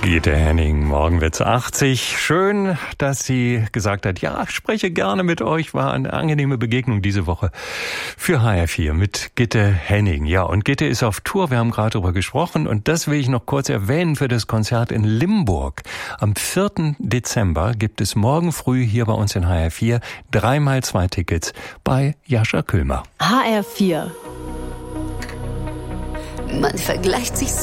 Gitte Henning, morgen wird's 80. Schön, dass sie gesagt hat, ja, ich spreche gerne mit euch. War eine angenehme Begegnung diese Woche für HR4 mit Gitte Henning. Ja, und Gitte ist auf Tour, wir haben gerade darüber gesprochen. Und das will ich noch kurz erwähnen für das Konzert in Limburg. Am 4. Dezember gibt es morgen früh hier bei uns in HR4 3x2 Tickets bei Jascha Kühlmer. HR4. Man vergleicht sich